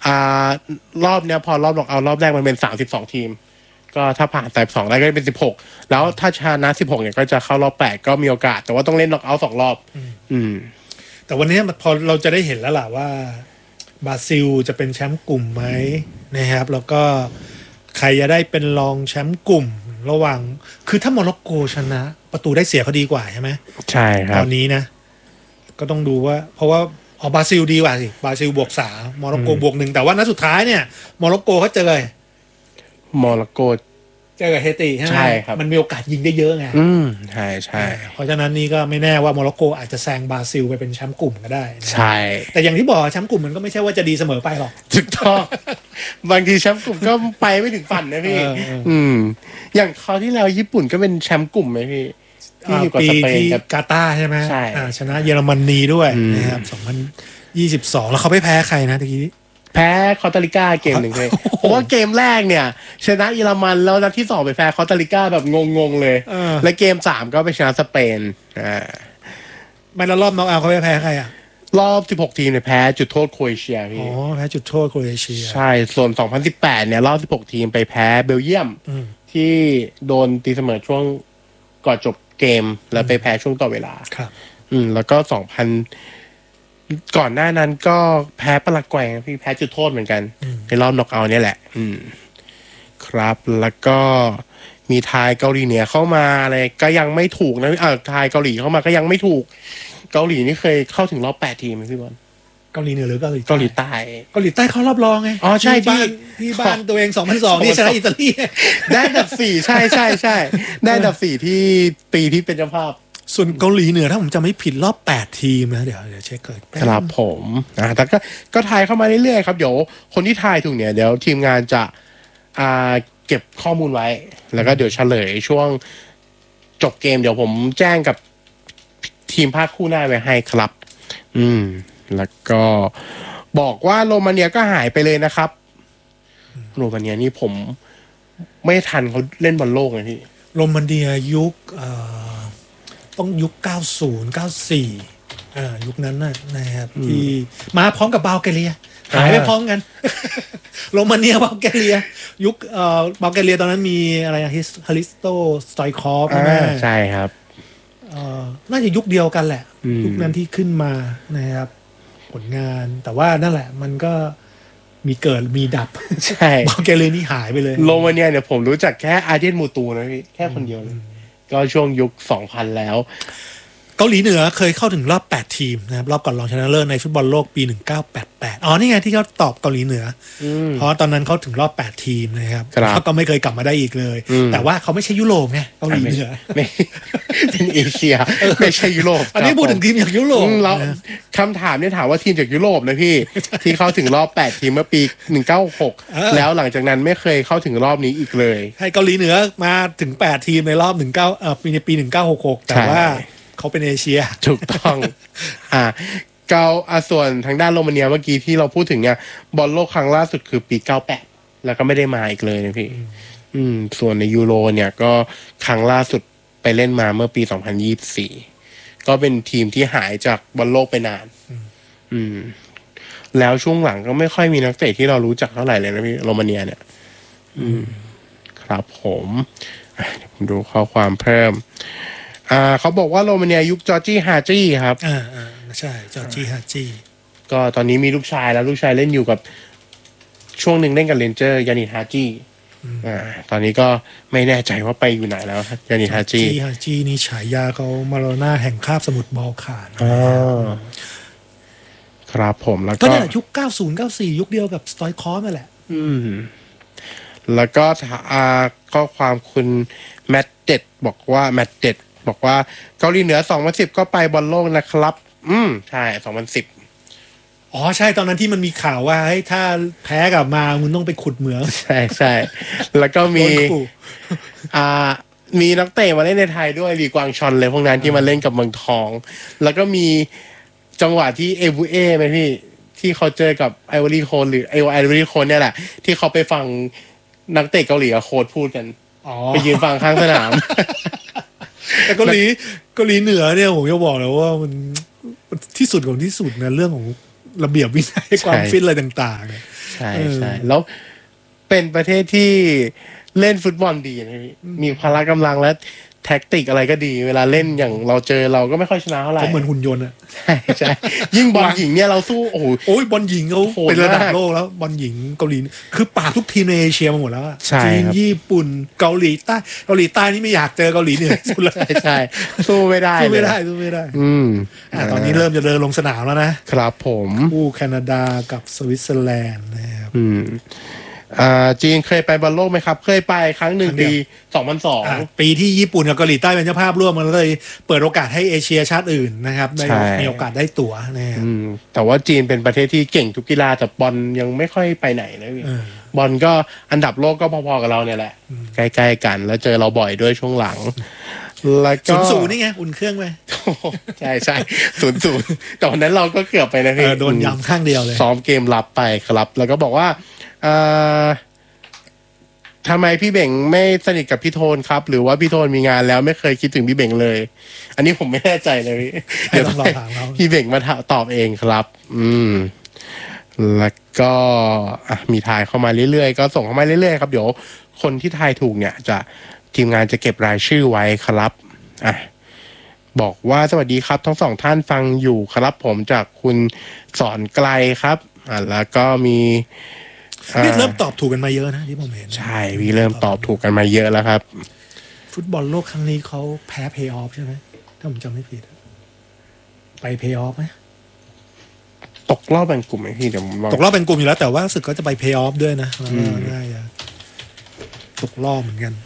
อ่ารอบเนี้ยพอรอบน็อกเอาท์รอบแรกมันเป็น32ทีมก็ถ้าผ่าน32ได้ก็เป็น16แล้วถ้าชนะ16เนี่ยก็จะเข้ารอบ8ก็มีโอกาสแต่ว่าต้องเล่นน็อกเอาท์2รอบแต่วันนี้พอเราจะได้เห็นแล้วล่ะว่าบราซิลจะเป็นแชมป์กลุ่มไหมนะครับแล้วก็ใครจะได้เป็นรองแชมป์กลุ่มระหว่างคือถ้าโมร็อกโกชนะประตูได้เสียเขาดีกว่าใช่ไหมใช่ครับตอนนี้นะก็ต้องดูว่าเพราะว่าบราซิลดีกว่าสิบราซิลบวก3โมร็อกโกบวก1แต่ว่านัดสุดท้ายเนี่ยโมร็อกโกเขาเจอโมร็อกโกเจอกับเฮติใช่ไหมใช่ครับมันมีโอกาสยิงได้เยอะไงใช่ใช่เพราะฉะนั้นนี่ก็ไม่แน่ว่าโมร็อกโกอาจจะแซงบราซิลไปเป็นแชมป์กลุ่มก็ได้ใช่แต่อย่างที่บอกแชมป์กลุ่มมันก็ไม่ใช่ว่าจะดีเสมอไปหรอกถูกต้องบางทีแชมป์กลุ่มก็ไปไม่ถึงฝันนะพี่อย่างคราวที่แล้วญี่ปุ่นก็เป็นแชมป์กลุ่มไหมพี่ที่อยู่กับสเปนกับกาตาร์ใช่ไหมใช่ชนะเยอรมนีด้วยนะครับ2022แล้วเขาไม่แพ้ใครนะตะกี้แพ้คอสตาริกาเกมหนึ่งเลยเพราะว่าเกมแรกเนี่ยชนะเยอรมันแล้วนัดที่2ไปแพ้คอสตาริกาแบบงงๆเลยและเกม3ก็ไปชนะสเปนไม่แล้วรอบน็อกเอาท์เขาไปแพ้ใครอ่ะรอบ16ทีมเนี่ยแพ้จุดโทษโครเอเชียพี่แพ้จุดโทษโครเอเชียใช่ส่วน2018เนี่ยรอบ16ทีมไปแพ้เบลเยียมที่โดนตีเสมอช่วงก่อนจบเกมแล้วไปแพ้ช่วงต่อเวลาครับแล้วก็ก่อนหน้านั้นก็แพ้ปารากวัยพี่แพ้จุดโทษเหมือนกันในรอบน็อกเอาท์เนี่ยแหละครับแล้วก็มีทายเกาหลีเหนือเข้ามาอะไรก็ยังไม่ถูกนะทายเกาหลีเข้ามาก็ยังไม่ถูกเกาหลีนี่เคยเข้าถึงรอบ8ทีมไหมพี่บอลเกาหลีเหนือหรือเกาหลีใต้เกาหลีใต้เข้ารอบรองไงอ๋อใช่ที่บ้านตัวเอง2002นี่ชนะอิตาลีได้อันดับ4ใช่ได้อันดับ4ที่ปีที่เป็นเจ้าภาพส่วนเกาหลีเหนือถ้าผมจำไม่ผิดรอบ8ทีมนะเดี๋ยวเช็คก่อนครับผมแต่ก็ทายเข้ามาเรื่อยๆครับเดี๋ยวคนที่ทายถูกเนี่ยเดี๋ยวทีมงานจะเก็บข้อมูลไว้แล้วก็เดี๋ยวเฉลยช่วงจบเกมเดี๋ยวผมแจ้งกับทีมภาคคู่หน้าไว้ให้ครับแล้วก็บอกว่าโรมาเนียก็หายไปเลยนะครับโรมาเนียนี่ผมไม่ทันเขาเล่นบอลโลกเลยพี่โรมาเนียยุคต้องยุค90 94ยุคนั้นนะครับที่มาพร้อมกับบัลแกเรียหายไปพร้อมกันโรมาเนียบัลแกเรียยุคบัลแกเรียตอนนั้นมีอะไรฮาริสโตสไตคอฟใช่ครับน่าจะยุคเดียวกันแหละยุคนั้นที่ขึ้นมานะครับผลงานแต่ว่านั่นแหละมันก็มีเกิดมีดับใช่บัลแกเรียนี่หายไปเลยโรมาเนียเนี่ยผมรู้จักแค่อาร์เจนมูตูนะพี่แค่คนเดียวเลยก็ช่วงยุค 2000 แล้วเกาหลีเหนือเคยเข้าถึงรอบ8ทีมนะครับรอบก่อนรองชนะเลิศในฟุตบอลโลกปี1988นี่ไงที่เขาตอบเกาหลีเหนือเพราะตอนนั้นเขาถึงรอบ8ทีมนะครับเขาก็ไม่เคยกลับมาได้อีกเลยแต่ว่าเขาไม่ใช่ยุโรปไงเกาหลีเหนือเป็นเอเชียไม่ใช่ยุโรปอันนี้พูดถึงทีมจากยุโรปแล้วคำถามเนี่ยถามว่าทีมจากยุโรปนะพี่ที่เข้าถึงรอบ8ทีมเมื่อปี1966แล้วหลังจากนั้นไม่เคยเข้าถึงรอบนี้อีกเลยให้เกาหลีเหนือมาถึง8ทีมในรอบปี1966แต่ว่าเขาเป็นเอเชียถูกต้องส่วนทางด้านโรมาเนียเมื่อกี้ที่เราพูดถึงเนี่ยบอลโลกครั้งล่าสุดคือปี98แล้วก็ไม่ได้มาอีกเลยนะพี่ส่วนในยูโรเนี่ยก็ครั้งล่าสุดไปเล่นมาเมื่อปี2024ก็เป็นทีมที่หายจากบอลโลกไปนานแล้วช่วงหลังก็ไม่ค่อยมีนักเตะที่เรารู้จักเท่าไหร่เลยนะพี่โรมาเนียเนี่ยครับผมเดี๋ยวผมดูข้อความเพิ่มเขาบอกว่าโรมาเนียยุคจอร์จี้ฮาจี้ครับใช่จอร์จี้ฮาจี้ก็ตอนนี้มีลูกชายแล้วลูกชายเล่นอยู่กับช่วงหนึ่งเล่นกับเรนเจอร์ยานิฮาจี้ตอนนี้ก็ไม่แน่ใจว่าไปอยู่ไหนแล้วยานิฮาจี้นี่ฉายาเขามาโลน่าแห่งคาบสมุทรบอลข่านครับผมแล้วก็ยุค90 94ยุคเดียวกับสตอยคอฟนั่นแหละแล้วก็ข้อความคุณแมตเด็ดบอกว่าเกาหลีเหนือ2010ก็ไปบอลโลกนะครับใช่2010 ใช่ตอนนั้นที่มันมีข่าวว่าถ้าแพ้กลับมามึงต้องไปขุดเหมืองใช่แล้วก็มีนักเตะมาเล่นในไทยด้วยลีกวางชอนเลยพวกนั้นที่มาเล่นกับเมืองทองแล้วก็มีจังหวะที่เอบูเอไหมพี่ที่เขาเจอกับไอวอรี่โคนหรือไอวอรี่โคนเนี่ยแหละที่เขาไปฟังนักเตะเกาหลีกับโค้ชพูดกันไปยืนฟังข้างสนามแต่เกาหลีเหนือเนี่ยผมจะบอกเลยว่ามันที่สุดของที่สุดนะเรื่องของระเบียบวินัยความฟิตอะไรต่างใช่ใช่แล้วเป็นประเทศที่เล่นฟุตบอลดีนะพี่มีพละกำลังและแท็กติกอะไรก็ดีเวลาเล่นอย่างเราเจอเราก็ไม่ค่อยชนะเท่าไหร่เขาเหมือนหุ่นยนต์อะใช่ใช่ยิ่งบอลหญิงเนี่ยเราสู้โอ้โหโอ้ยบอลหญิงเขาโหดมากเป็นระดับโลกแล้วบอลหญิงเกาหลีคือปราบทุกทีมในเอเชียมาหมดแล้วอะใช่จีนครับญี่ปุ่นเกาหลีใต้นี่ไม่อยากเจอเกาหลีเหนือสุดเลยใช่ใช่สู้ไม่ได้สู้ไม่เลยได้สู้ไม่ได้อืมตอนนี้เริ่มจะเดินลงสนามแล้วนะครับผมคู่แคนาดากับสวิตเซอร์แลนด์นะครับจีนเคยไปบอลโลกไหมครับ เคยไปครั้งหนึ่งครั้งเดีปียว 2002 ปีที่ญี่ปุ่นกับเกาหลีใต้เป็นเจ้าภาพร่วมมันเลยเปิดโอกาสให้เอเชียชาติอื่นนะครับได้ใช่มีโอกาสได้ตั๋วนะครับแต่ว่าจีนเป็นประเทศที่เก่งทุกกีฬาแต่บอลยังไม่ค่อยไปไหนนะพี่เออบอลก็อันดับโลกก็พอๆกับเราเนี่ยแหละ ใกล้ๆกัน แล้วเจอเราบ่อยด้วยช่วงหลัง แล้วก็ 0-0นี่ไงอุ่นเครื่องไปใช่ใช่0-0แต่วันนั้นเราก็เกือบไปนะพี่โดนย้ำข้างเดียวเลยซ้อมเกมรับไปครับ แล้วก็บอกว่าทำไมพี่เบ่งไม่สนิทกับพี่โทนครับ หรือว่าพี่โทนมีงานแล้วไม่เคยคิดถึงพี่เบ่งเลย อันนี้ผมไม่แน่ใจเลยพี่ให้ต้องรอถามเขาพี่เบ่งมาตอบเองครับ แล้วก็มีทายเข้ามาเรื่อยๆก็ส่งเข้ามาเรื่อยๆครับเดี๋ยวคนที่ทายถูกเนี่ยจะทีมงานจะเก็บรายชื่อไว้ครับบอกว่าสวัสดีครับทั้งสองท่านฟังอยู่ครับผมจากคุณสอนไกลครับแล้วก็มีนี่เริ่มตอบถูกกันมาเยอะนะที่ผมเห็นใช่พี่เริ่มตอบถูกกันมาเยอะแล้วครับฟุตบอลโลกครั้งนี้เขาแพ้เพย์ออฟใช่ไหมถ้าผมจำไม่ผิดไปเพย์ออฟไหมตกรอบแบ่งกลุ่มไหมพี่เดี๋ยวผมลองตกรอบเป็นกลุ่มอยู่แล้วแต่ว่ารู้สึกก็จะไปเพย์ออฟด้วยนะแล้วก็ได้ตกรอบเหมือนกัน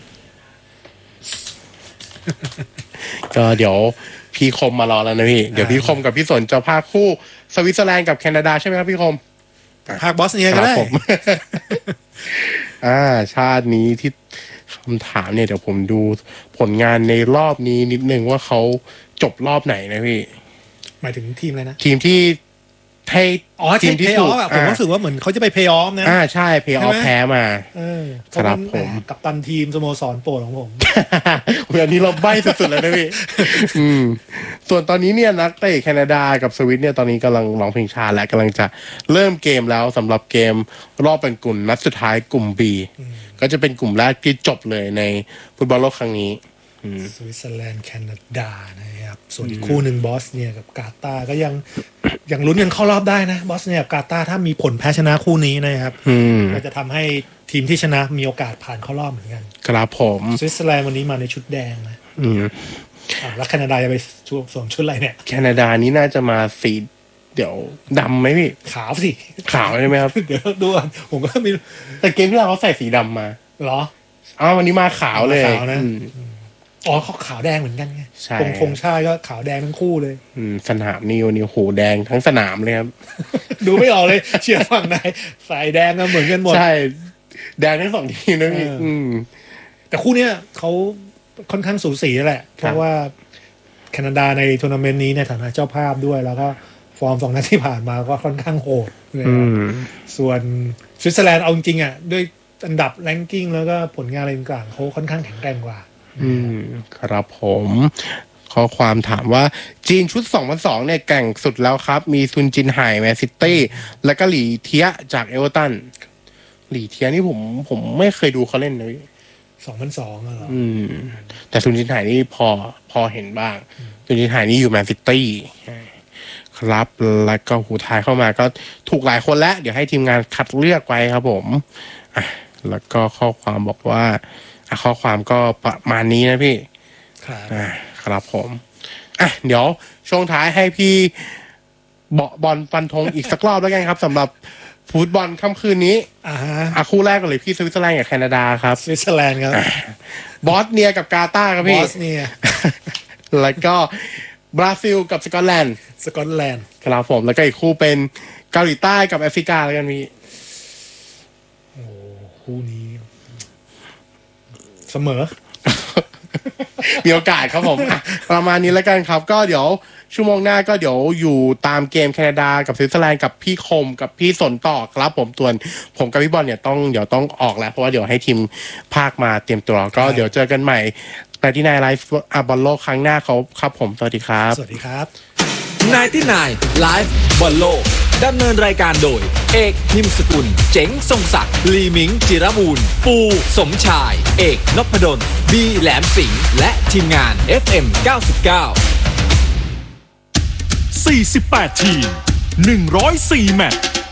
ก็เดี๋ยวพี่คมมารอแล้วนะพี่เดี๋ยวพี่คมกับพี่สนจะพาคู่สวิตเซอร์แลนด์กับแคนาดาใช่ไหมครับพี่คมภาคบอสเนียก็ได้ครับผม ชาตินี้ที่คำถามเนี่ยเดี๋ยวผมดูผลงานในรอบนี้นิดนึงว่าเขาจบรอบไหนนะพี่หมายถึงทีมอะไรนะทีมที่ให้อ๋อทีใช่มเพที่ย์อถูอก ฟอะผมรู้สึกว่าเหมือนเขาจะไปเพย์ออฟนะใช่เพย์ออฟใช่ไหมแพ้มา ครับผมกับตันทีมสโมสรโปรดของผมอันนี้เราใบ้สุดๆเลยนะพี่ ส่วนตอนนี้เนี่ยนักเตะแคนาดากับสวิตเนี่ยตอนนี้กำลังร้องเพลงชาติและกำลังจะเริ่มเกมแล้วสำหรับเกมรอบแบ่งกลุ่มนัดสุดท้ายกลุ่ม B ก็จะเป็นกลุ่มแรกที่จบเลยในฟุตบอลโลกครั้งนี้สวิตเซอร์แลนด์แคนาดานะครับส่วนอีกคู่หนึ่งบอสเนียกับกาตาร์ก็ยังลุ้นกันเข้ารอบได้นะบอสเนียกับกาตาร์ถ้ามีผลแพ้ชนะคู่นี้นะครับก็จะทำให้ทีมที่ชนะมีโอกาสผ่านเข้ารอบเหมือนกันครับผมสวิตเซอร์แลนด์วันนี้มาในชุดแดงนะแล้วแคนาดาจะไปสวมชุดอะไรเนี่ยแคนาดานี้น่าจะมาสีเดี๋ยวดำไหมพี่ขาวสิขาวใช่ไหมครับเดี๋ยวดูก่อนผมก็ไม่รู้แต่เกมที่แล้วเขาใส่สีดำมาเหรอวันนี้มาขาวเลยขาวนะ อ๋อเขาขาวแดงเหมือนกันไงใช่ธงชาติก็ขาวแดงทั้งคู่เลยสนามนี่วันนี้โหแดงทั้งสนามเลยครับดูไม่ออกเลย เชียร์ฝั่งไหนสายแดงก็เหมือนกันหมดใช่ แดงทั้งสองทีมนะพี่แต่คู่เนี้ยเขาค่อนข้างสูสีแหละ เพครับราะว่าแคนาดาในทัวร์นาเมนต์นี้ในฐานะเจ้าภาพด้วย แล้วก็ฟอร์ม2 นัดที่ผ่านมาก็ค่อนข้างโหดเลยครับส่วนสวิตเซอร์แลนด์เอาจริงๆอ่ะด้วยอันดับแรงกิ้งแล้วก็ผลงานอะไรต่างๆเขาค่อนข้างแข็งแกร่งกว่าครับผมข้อความถามว่าจีนชุด 2002 เนี่ยแกร่งสุดแล้วครับ มีซุนจินไห่แมนซิตี้แล้วก็หลี่เทียจากเอเวอร์ตันหลี่เทียนี่ผมไม่เคยดูเขาเล่นเลย 2002เหรอแต่ซุนจินไห่นี่พอเห็นบ้างซุนจินไห่นี่อยู่แมนซิตี้ครับแล้วก็หูทายเข้ามาก็ถูกหลายคนแล้วเดี๋ยวให้ทีมงานคัดเลือกไว้ครับผมแล้วก็ข้อความบอกว่าข้อความก็ประมาณนี้นะพี่ ครับผมเดี๋ยวช่วงท้ายให้พี่บอลฟันธงอีกสักรอบแล้วกันครับสำหรับฟุตบอลค่ำคืนนี้คู่แรกกันเลยพี่สวิตเซอร์แลนด์กับแคนาดาครับสวิตเซอร์แลนด์ครับบอสเนียกับกาตาร์ครับพี่บอสเนียแล้วก็บราซิลกับสกอตแลนด์สกอตแลนด์ครับผมแล้วก็อีกคู่เป็นเกาหลีใต้กับแอฟริกาแล้วกันพี่โอ้คู่นี้เสมอมีโอกาสครับผมประมาณนี้แล้วกันครับก็เดี๋ยวชั่วโมงหน้าก็เดี๋ยวอยู่ตามเกมแคนาดากับสวิตเซอร์แลนด์กับพี่คมกับพี่สนต่อครับผมส่วนผมกับพี่บอลเนี่ยเดี๋ยวต้องออกแล้วเพราะว่าเดี๋ยวให้ทีมภาคมาเตรียมตัวก็เดี๋ยวเจอกันใหม่ในที่นายไลฟ์บอลโลกครั้งหน้าเขาครับผมสวัสดีครับสวัสดีครับ 99 ไลฟ์บอลโลกดำเนินรายการโดยเอกพิมพ์สกุลเจ๋งทรงศักดิ์ลีมิงจิรบูรณ์ปูสมชายเอกนพดลบีแหลมสิงห์และทีมงาน FM 99 48 ทีม 104 แมตช์